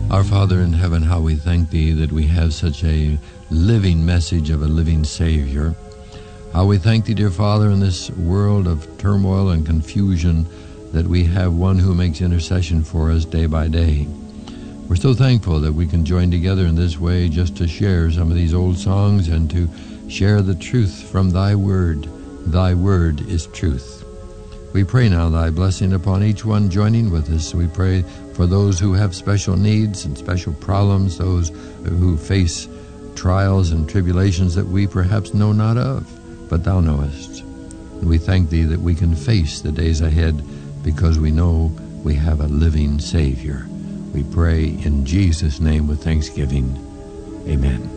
Our Father in heaven, how we thank Thee that we have such a living message of a living Savior. How we thank Thee, dear Father, in this world of turmoil and confusion, that we have one who makes intercession for us day by day. We're so thankful that we can join together in this way just to share some of these old songs and to share the truth from Thy Word. Thy Word is truth. We pray now Thy blessing upon each one joining with us. We pray for those who have special needs and special problems, those who face trials and tribulations that we perhaps know not of, but Thou knowest. And we thank Thee that we can face the days ahead because we know we have a living Savior. We pray in Jesus' name with thanksgiving. Amen.